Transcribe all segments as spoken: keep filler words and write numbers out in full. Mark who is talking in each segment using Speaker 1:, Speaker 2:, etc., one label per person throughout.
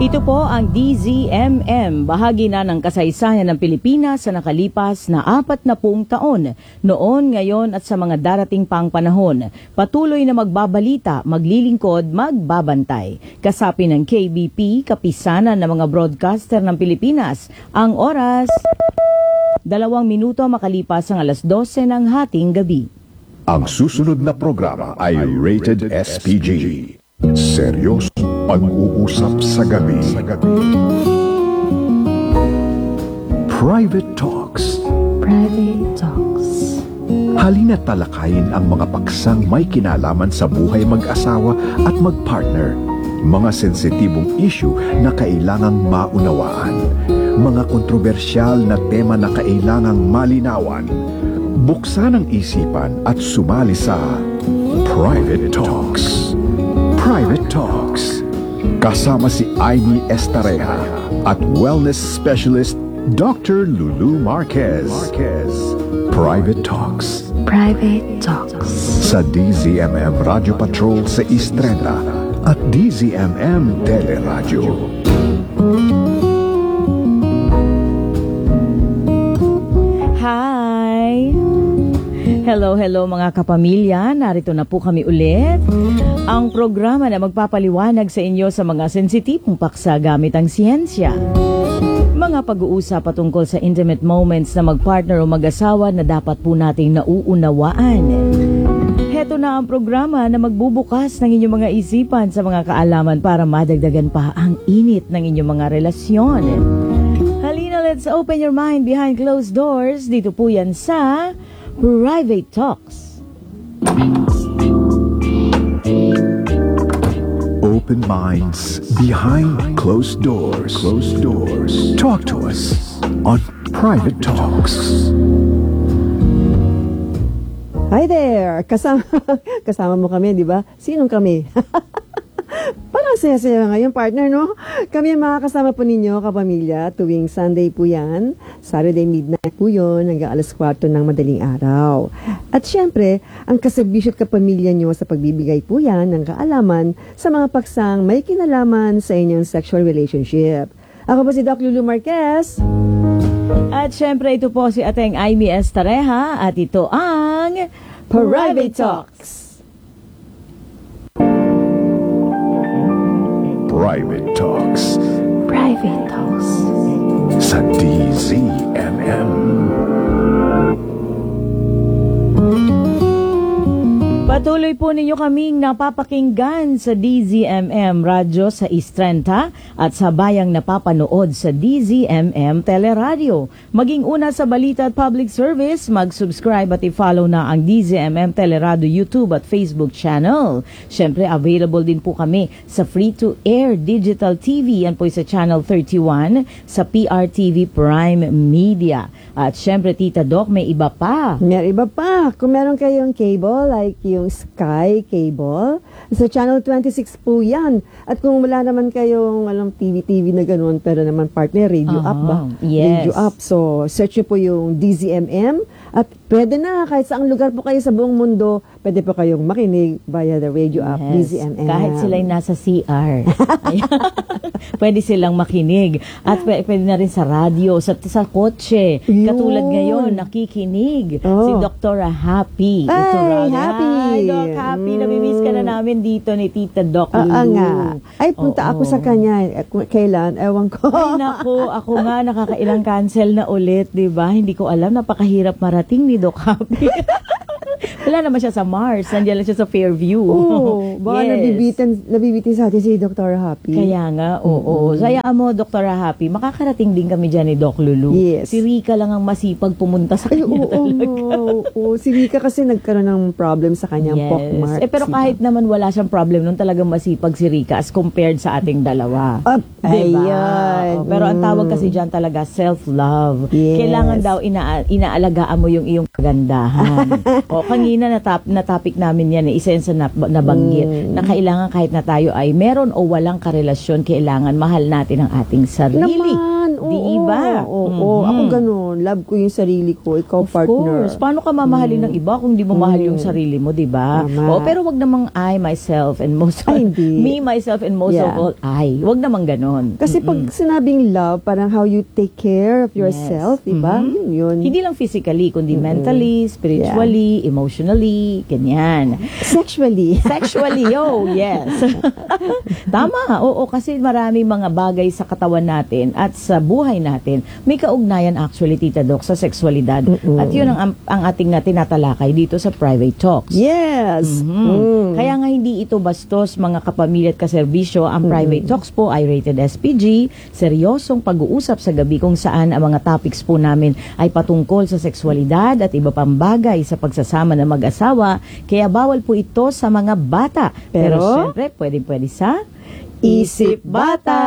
Speaker 1: Ito po ang D Z M M, bahagi na ng kasaysayan ng Pilipinas sa nakalipas na apat na pung taon, noon, ngayon at sa mga darating pang panahon. Patuloy na magbabalita, maglilingkod, magbabantay. Kasapi ng K B P, kapisanan ng mga broadcaster ng Pilipinas. Ang oras, dalawang minuto makalipas ang alas dose ng hating gabi.
Speaker 2: Ang susunod na programa ay Rated S P G. Seryosong pag-uusap sa gabi. Private Talks.
Speaker 3: Private Talks.
Speaker 2: Halina't talakayin ang mga paksang may kinalaman sa buhay mag-asawa at mag-partner. Mga sensitibong issue na kailangang maunawaan. Mga kontrobersyal na tema na kailangang malinawan. Buksan ang isipan at sumali sa Private Talks. Private Talks. Kasama si Amy Estareja at wellness specialist Doctor Lulu Marquez. Marquez. Private Talks.
Speaker 3: Private Talks.
Speaker 2: Sa D Z M M Radio Patrol sa East Trenta at D Z M M Teleradio.
Speaker 1: Hi! Hello, hello mga kapamilya. Narito na po kami ulit. Ang programa na magpapaliwanag sa inyo sa mga sensitibong paksa gamit ang siyensya. Mga pag-uusap patungkol sa intimate moments na magpartner o mag-asawa na dapat po nating nauunawaan. Heto na ang programa na magbubukas ng inyong mga isipan sa mga kaalaman para madagdagan pa ang init ng inyong mga relasyon. Halina, let's open your mind behind closed doors. Dito po yan sa Private Talks.
Speaker 2: Open minds behind closed doors. Closed doors. Talk to us on Private Talks.
Speaker 4: Hi there! Kasama, kasama mo kami, di ba? Sinong kami? Parang saya-saya ngayon, partner, no? Kami ang makakasama po ninyo, kapamilya, tuwing Sunday po yan. Saturday midnight po yun, hanggang alas kwarto ng madaling araw. At syempre, ang kasabisyo at kapamilya nyo sa pagbibigay po yan ng kaalaman sa mga paksang may kinalaman sa inyong sexual relationship. Ako po si Doc Lulu Marquez.
Speaker 1: At syempre, ito po si Ateng Amy Estareja at ito ang Private Talks.
Speaker 2: Private Talks.
Speaker 3: Private Talks.
Speaker 2: Sa D Z M M.
Speaker 1: Patuloy po ninyo kaming napapakinggan sa D Z M M Radyo sa East Trenta at sa bayang napapanood sa D Z M M Teleradio. Maging una sa balita at public service, mag-subscribe at i-follow na ang D Z M M Teleradio YouTube at Facebook channel. Siyempre, available din po kami sa free-to-air digital T V. Yan po sa Channel thirty-one sa P R T V Prime Media. At siyempre, Tita Doc, may iba pa.
Speaker 4: May iba pa. Kung meron kayong cable, like yung Sky Cable, sa Channel twenty-six po yan. At kung wala naman kayong alam, T V T V na ganoon, pero naman partner, radio
Speaker 1: Uh-huh.
Speaker 4: up ba?
Speaker 1: Yes.
Speaker 4: Radio up. So, search nyo po yung D Z M M at pwede na, kahit saang lugar po kayo sa buong mundo, pwede po kayong makinig via the radio app,
Speaker 1: Yes.
Speaker 4: D Z M M.
Speaker 1: Kahit sila'y nasa C R. Pwede silang makinig. At pwede, pwede na rin sa radio, sa, sa kotse.
Speaker 4: Yun.
Speaker 1: Katulad ngayon, nakikinig
Speaker 4: Oh.
Speaker 1: si Doktora Happy.
Speaker 4: Ay,
Speaker 1: Ito,
Speaker 4: Happy!
Speaker 1: Hi, Doc Happy.
Speaker 4: Mm.
Speaker 1: Namimiss ka na namin dito ni Tita Doc
Speaker 4: Oo
Speaker 1: Lulu.
Speaker 4: nga. Ay, punta
Speaker 1: Oo.
Speaker 4: ako sa kanya. Eh, kung Kailan? Ewan ko.
Speaker 1: Ay, naku, ako nga, nakakailang cancel na ulit, di ba? Hindi ko alam, napakahirap marating ni Doc Happy. Wala naman siya sa Mars, nandiyan lang siya sa Fairview.
Speaker 4: Oo, baka
Speaker 1: Yes.
Speaker 4: nabibitin, nabibitin sa atin si Doctor Happy.
Speaker 1: Kaya nga, oo. Mm-hmm. Sayaan mo, Doktora Happy, makakarating din kami dyan ni Doc Lulu.
Speaker 4: Yes.
Speaker 1: Si Rika lang ang masipag pumunta sa
Speaker 4: Ay,
Speaker 1: kanya
Speaker 4: oo,
Speaker 1: talaga.
Speaker 4: oo, oo. Si Rika kasi nagkaroon ng problem sa kanyang
Speaker 1: Yes.
Speaker 4: pockmark.
Speaker 1: Eh, pero kahit naman wala siyang problem nun, talagang masipag si Rika as compared sa ating dalawa.
Speaker 4: Up,
Speaker 1: Diba?
Speaker 4: ayan.
Speaker 1: Oh, pero ang tawag
Speaker 4: Mm.
Speaker 1: kasi dyan talaga self-love.
Speaker 4: Yes.
Speaker 1: Kailangan daw ina inaalagaan mo yung iyong kagandahan. O kanina natap natapik namin yan, eh, isa yan sa nab- nabanggit
Speaker 4: Mm.
Speaker 1: na kailangan kahit na tayo ay meron o walang karelasyon, kailangan mahal natin ang ating sarili.
Speaker 4: Naman, Oo,
Speaker 1: Di ba?
Speaker 4: Oo,
Speaker 1: Mhm.
Speaker 4: oo. Ako ganun. Love ko yung sarili ko. Ikaw,
Speaker 1: Of
Speaker 4: partner.
Speaker 1: course. Paano ka mamahalin ng iba kung di mo mahal yung sarili mo, di ba?
Speaker 4: Tama.
Speaker 1: O, pero wag namang I, myself, and most
Speaker 4: Ay, hindi.
Speaker 1: me, myself, and most
Speaker 4: Yeah.
Speaker 1: of all, I. Wag namang ganon.
Speaker 4: Kasi pag sinabing love, parang how you take care of yourself,
Speaker 1: Yes.
Speaker 4: di ba?
Speaker 1: Mhm.
Speaker 4: Yun, yun.
Speaker 1: Hindi lang physically, kundi mentally, spiritually, emotionally, ganyan.
Speaker 4: Sexually.
Speaker 1: Sexually, oh, yes. Tama, oo, kasi marami mga bagay sa katawan natin at sa buhay natin, may kaugnayan actually, Tita Doc, sa sexualidad. At yun ang, ang ating na tinatalakay dito sa Private Talks.
Speaker 4: Yes.
Speaker 1: Mhm.
Speaker 4: Mm.
Speaker 1: Kaya nga hindi ito bastos, mga kapamilya at kaserbisyo. Ang Private Talks po ay rated S P G, seryosong pag-uusap sa gabi kung saan ang mga topics po namin ay patungkol sa sexualidad at iba pang bagay sa pagsasama ng mag-asawa. Kaya bawal po ito sa mga bata. Pero,
Speaker 4: Pero
Speaker 1: syempre, pwede-pwede sa Isip Bata.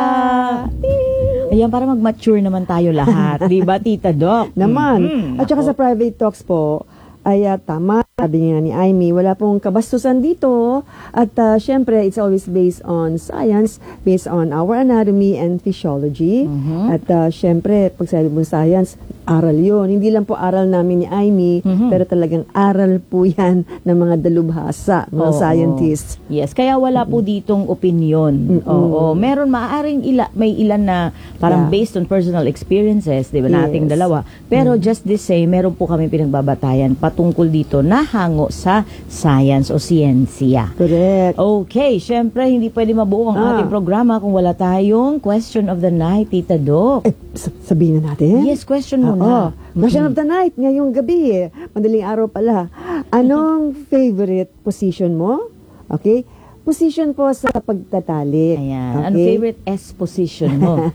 Speaker 1: Ayan, para mag-mature naman tayo lahat. Di ba, Tita Doc?
Speaker 4: Naman.
Speaker 1: Mhm.
Speaker 4: At saka
Speaker 1: Ako.
Speaker 4: sa private talks po, ay ah, tama, sabi nga ni Aimee, wala pong kabastusan dito. At ah, syempre, it's always based on science, based on our anatomy and physiology. At ah, syempre, pag sabi mo science, aral yun. Hindi lang po aral namin ni Aimee, pero talagang aral po yan ng mga dalubhasa, mga
Speaker 1: Oo.
Speaker 4: scientists.
Speaker 1: Yes, kaya wala po ditong opinion. Oo, meron maaaring ila, may ilan na parang
Speaker 4: Yeah.
Speaker 1: based on personal experiences, 'di ba, nating
Speaker 4: Yes.
Speaker 1: dalawa. Pero just the same, meron po kami pinagbabatayan patungkol dito na hango sa science o siyensya.
Speaker 4: Correct.
Speaker 1: Okay, syempre hindi pwede mabuo ang
Speaker 4: Ah.
Speaker 1: ating programa kung wala tayong question of the night, Tita Doc.
Speaker 4: Eh, sa- sabihin na natin.
Speaker 1: Yes, question mo
Speaker 4: Oo.
Speaker 1: na.
Speaker 4: Question of the night, ngayong gabi eh. Madaling araw pala. Anong favorite position mo? Okay? Position po sa pagtatali.
Speaker 1: Ayan.
Speaker 4: Okay?
Speaker 1: Ano favorite S position mo?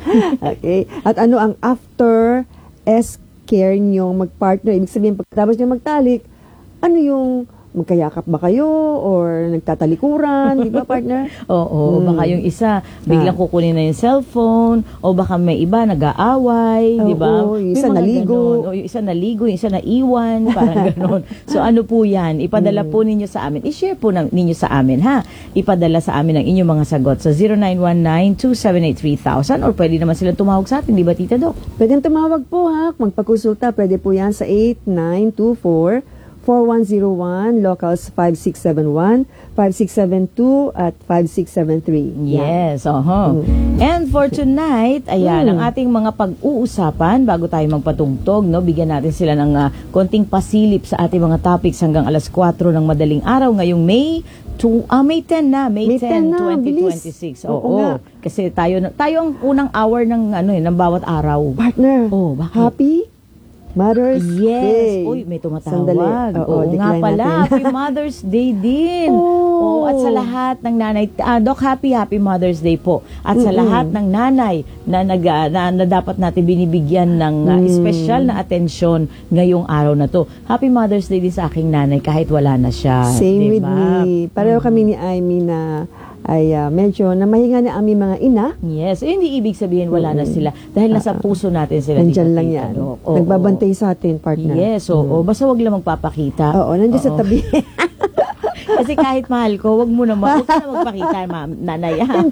Speaker 4: Okay. At ano ang after S care niyong magpartner? Ibig sabihin, pagkatapos niyo magtalik, ano yung magkayakap ba kayo or nagtatalikuran, di ba, partner?
Speaker 1: Oo,
Speaker 4: Hmm.
Speaker 1: baka yung isa biglang
Speaker 4: Ah.
Speaker 1: kukunin na yung cellphone o baka may iba nag-aaway, di ba?
Speaker 4: Oo, yung
Speaker 1: May
Speaker 4: isa
Speaker 1: mga
Speaker 4: naligo.
Speaker 1: ganon. O yung isa naligo, yung isa naiwan, parang gano'n. So ano po yan? Ipadala
Speaker 4: Hmm.
Speaker 1: po ninyo sa amin. I-share po ng, ninyo sa amin, ha? Ipadala sa amin ang inyong mga sagot sa zero nine one nine two seven eight three thousand or pwede naman silang tumawag sa atin, di ba, Tita Doc?
Speaker 4: Pwede tumawag po ha. Magpakonsulta, pwede po yan sa eight nine two four four one zero one, locals five six seven one, five six seven two at five six seven three.
Speaker 1: Yes, oho. And for tonight, ayan,
Speaker 4: Mm.
Speaker 1: ang ating mga pag-uusapan bago tayo magpatugtog, no, bigyan natin sila ng ah, konting pasilip sa ating mga topics hanggang alas kwatro ng madaling araw ngayong May two, ah, May ten na, May,
Speaker 4: May
Speaker 1: ten,
Speaker 4: ten na,
Speaker 1: twenty
Speaker 4: bilis.
Speaker 1: twenty-six.
Speaker 4: Oo
Speaker 1: Oo.
Speaker 4: nga.
Speaker 1: Kasi tayo na- tayo ang unang hour ng ano eh, ng bawat araw.
Speaker 4: Partner,
Speaker 1: Oh, bakit?
Speaker 4: happy Mother's Day.
Speaker 1: Yes. Uy, may tumatawag.
Speaker 4: Sandali.
Speaker 1: Oo,
Speaker 4: Oo,
Speaker 1: nga
Speaker 4: decline
Speaker 1: pala.
Speaker 4: natin.
Speaker 1: Happy Mother's Day din.
Speaker 4: Oh.
Speaker 1: Oo, at sa lahat ng nanay, ah, Doc, happy, happy Mother's Day po. At sa lahat ng nanay na, nag, ah, na, na dapat natin binibigyan ng ah, espesyal na atensyon ngayong araw na to. Happy Mother's Day din sa aking nanay kahit wala na siya.
Speaker 4: Same with
Speaker 1: Diba?
Speaker 4: me. Pareho kami ni Aimee na ay ah, medyo namahinga na aming mga ina.
Speaker 1: Yes. Eh, hindi ibig sabihin wala na sila. Dahil nasa puso natin sila.
Speaker 4: Nandyan
Speaker 1: dito,
Speaker 4: lang
Speaker 1: Tita
Speaker 4: yan.
Speaker 1: Doc. Oo.
Speaker 4: Nagbabantay sa atin, partner.
Speaker 1: Yes, oo. Basta wag lang magpapakita.
Speaker 4: Oo, nandiyan sa
Speaker 1: Oo.
Speaker 4: tabi.
Speaker 1: Kasi kahit mahal ko, wag mo na, wag ka na magpakita, ma'am, nanay. ha?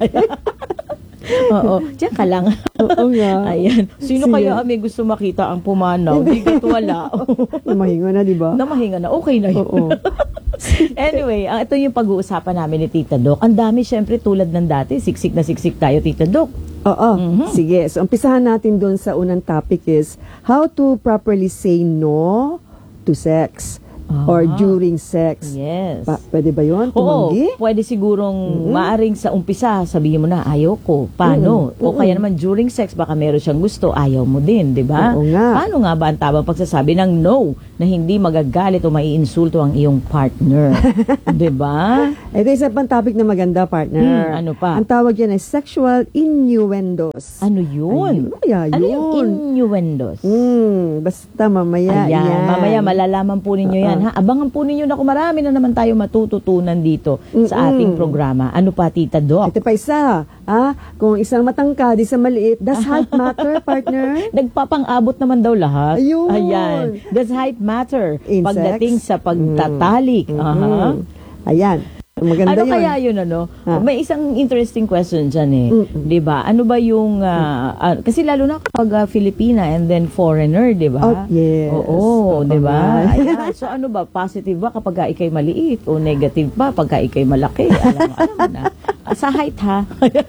Speaker 1: Oo, diyan ka lang.
Speaker 4: Oo nga.
Speaker 1: Ayan. Sino
Speaker 4: Sige.
Speaker 1: kaya may gusto makita ang pumanaw? Hindi kat wala.
Speaker 4: Namahinga na, di ba?
Speaker 1: Namahinga na. Okay na yun.
Speaker 4: Oo.
Speaker 1: Anyway, ang ito yung pag-uusapan namin ni Tita Doc. Ang dami, syempre, tulad ng dati. Siksik na siksik tayo, Tita Doc.
Speaker 4: Oo.
Speaker 1: Mhm.
Speaker 4: Sige. So, umpisahan natin doon sa unang topic is how to properly say no to sex or
Speaker 1: Ah.
Speaker 4: during sex.
Speaker 1: Yes.
Speaker 4: Pa- pwede ba yun?
Speaker 1: Oo,
Speaker 4: Tumanggi?
Speaker 1: pwede sigurong maaring sa umpisa, sabihin mo na, ayaw ko. Paano? O kaya naman during sex, baka meron siyang gusto, ayaw mo din, di ba?
Speaker 4: Oo nga.
Speaker 1: Paano nga ba ang tamang pagsasabi ng no na hindi magagalit o maiinsulto ang iyong partner? Di ba?
Speaker 4: Ito isa pang topic na maganda, partner.
Speaker 1: Hmm, ano pa?
Speaker 4: Ang tawag yan ay sexual innuendos.
Speaker 1: Ano yun?
Speaker 4: Ayun, kaya
Speaker 1: Ano
Speaker 4: yun.
Speaker 1: yung innuendos?
Speaker 4: Hmm, basta mamaya
Speaker 1: Ayan,
Speaker 4: yan.
Speaker 1: mamaya malalaman po ninyo yan. Ha? Abangan po ninyo na kung marami na naman tayo matututunan dito sa ating programa. Ano pa, Tita Doc?
Speaker 4: Ito pa isa. Ah, kung isang matangkad, isang maliit, does height matter, partner?
Speaker 1: Nagpapang-abot naman daw lahat.
Speaker 4: Ayun.
Speaker 1: Ayan. Does height matter?
Speaker 4: In
Speaker 1: Pagdating
Speaker 4: sex?
Speaker 1: sa pagtatalik.
Speaker 4: Mhm.
Speaker 1: Aha.
Speaker 4: Ayan. Maganda
Speaker 1: Ano
Speaker 4: yun.
Speaker 1: kaya yun, ano?
Speaker 4: Ha?
Speaker 1: May isang interesting question dyan eh.
Speaker 4: Mm-mm.
Speaker 1: Di ba? Ano ba yung, ah, ah, kasi lalo na kapag ah, Filipina and then foreigner, di ba?
Speaker 4: Oh, yes.
Speaker 1: Oo,
Speaker 4: Oo
Speaker 1: di ba?
Speaker 4: nga.
Speaker 1: Ayan. So ano ba? Positive ba kapag ah, ikay maliit? O negative ba pagka ikay malaki? Alam, alam mo na. Ah, Sa height, ha?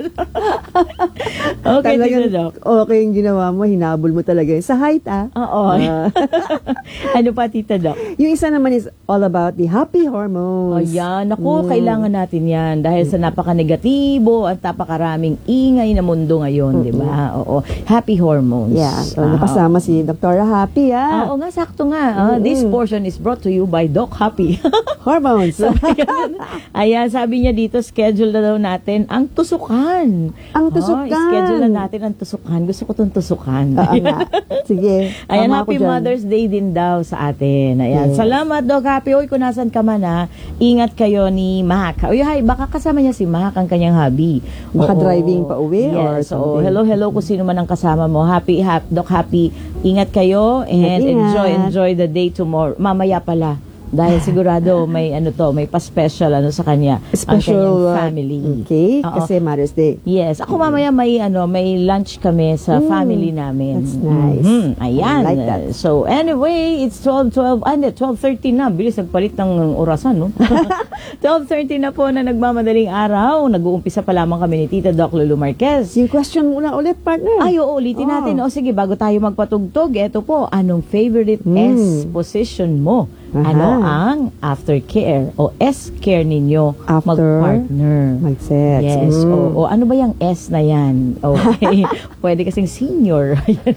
Speaker 1: Okay,
Speaker 4: Talagang
Speaker 1: Tito Doc.
Speaker 4: okay yung ginawa mo, hinabol mo talaga. Sa height, ah.
Speaker 1: Oo.
Speaker 4: Ah.
Speaker 1: Ano pa, Tita Doc?
Speaker 4: Yung isa naman is all about the happy hormones.
Speaker 1: Ayan, naku,
Speaker 4: Mm.
Speaker 1: kailangan natin yan dahil sa napaka-negatibo at napakaraming ingay na mundo ngayon, di ba? Oo, happy hormones.
Speaker 4: Yeah. So,
Speaker 1: Ah,
Speaker 4: napasama si Doktora Happy,
Speaker 1: ah,
Speaker 4: ah.
Speaker 1: Oo nga, sakto nga. Ah, this portion is brought to you by Doc Happy.
Speaker 4: Hormones.
Speaker 1: Ayan, sabi niya dito, schedule na daw natin ang tusukan.
Speaker 4: Ang
Speaker 1: Oh,
Speaker 4: tusukan.
Speaker 1: schedule na natin ang tusukan. Gusto ko itong tusukan.
Speaker 4: Oo nga. Sige.
Speaker 1: Ayan,
Speaker 4: tama
Speaker 1: Happy
Speaker 4: ako dyan.
Speaker 1: Mother's Day din daw sa atin. Ayan,
Speaker 4: Yes.
Speaker 1: salamat Doc Happy. Uy, kung nasan ka man ha, ingat kayo ni Mac. Uy, hi, baka kasama niya si Mac, ang kanyang hubby.
Speaker 4: Baka
Speaker 1: Oo.
Speaker 4: driving pa uwi or
Speaker 1: Yes, so
Speaker 4: something.
Speaker 1: hello, hello kung sino man ang kasama mo. Happy, happy, Doc Happy. Ingat kayo and
Speaker 4: Ingat, ingat.
Speaker 1: enjoy, enjoy the day tomorrow. Mamaya pala. Dahil sigurado may ano to, may pa-special ano sa kanya.
Speaker 4: Special,
Speaker 1: ang kanyang
Speaker 4: uh,
Speaker 1: family.
Speaker 4: Okay,
Speaker 1: Oo.
Speaker 4: kasi Mother's Day.
Speaker 1: Yes, ako mamaya may ano, may lunch kami sa
Speaker 4: Mm,
Speaker 1: family namin.
Speaker 4: that's nice.
Speaker 1: Mhm, ayan.
Speaker 4: I like that.
Speaker 1: So anyway, it's twelve twelve, ah, hindi, twelve thirty na. Bilis nagpalit ng orasan, no? twelve thirty na po na nagmamadaling araw. Nag-uumpisa pa lamang kami ni Tita Doc Lulu Marquez.
Speaker 4: Yung question muna ulit, partner.
Speaker 1: Ay, oo, ulitin
Speaker 4: Oh.
Speaker 1: natin. O sige, bago tayo magpatugtog, eto po, anong favorite
Speaker 4: Mm.
Speaker 1: S position mo?
Speaker 4: Aha.
Speaker 1: Ano ang aftercare o S-care ninyo
Speaker 4: After
Speaker 1: mag-partner?
Speaker 4: Mag-sex.
Speaker 1: Yes.
Speaker 4: Mm.
Speaker 1: O, o ano ba yung S na yan? Okay. Pwede kasing senior.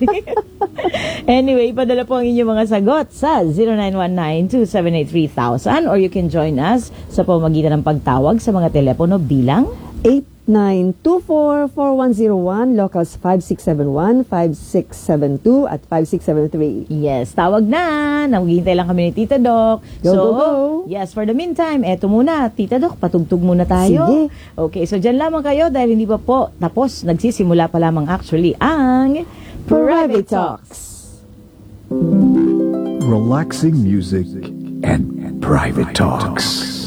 Speaker 1: Anyway, padala po ang inyong mga sagot sa zero nine one nine, two seven eight, three thousand or you can join us sa pamamagitan ng pagtawag sa mga telepono bilang
Speaker 4: eight nine two four, four one zero one, locals five six seven one, five six seven two at five six seven three.
Speaker 1: yes, tawag na. Naghihintay lang kami ni Tita Doc.
Speaker 4: Go,
Speaker 1: so,
Speaker 4: go, go.
Speaker 1: yes, for the meantime, eto muna. Tita Doc, patugtog muna tayo.
Speaker 4: Sige.
Speaker 1: Okay, so dyan lamang kayo dahil hindi pa po tapos. Nagsisimula pa lamang actually ang
Speaker 4: Private Talks.
Speaker 2: Relaxing music and private talks.